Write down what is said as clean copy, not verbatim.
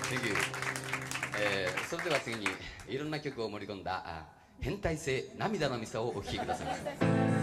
Thank you。それでは次にいろんな曲を盛り込んだ変態性涙のミサをお聴きください。